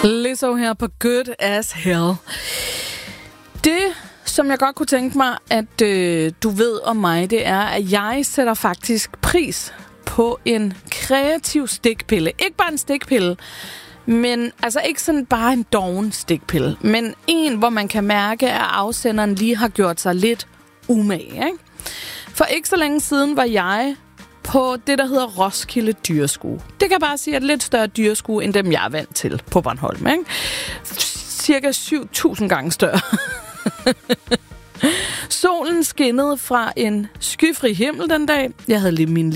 Lizzo her på Good As Hell. Det, som jeg godt kunne tænke mig, at du ved om mig, det er, at jeg sætter faktisk pris på en kreativ stikpille. Ikke bare en stikpille, men altså ikke sådan bare en doven stikpille, men en, hvor man kan mærke, at afsenderen lige har gjort sig lidt umage, ikke? For ikke så længe siden var jeg på det, der hedder Roskilde Dyrskue. Det kan jeg bare sige, at et lidt større dyrskue, end dem, jeg er vant til på Bornholm, ikke? Cirka 7.000 gange større. Solen skinnede fra en skyfri himmel den dag. Jeg havde lige min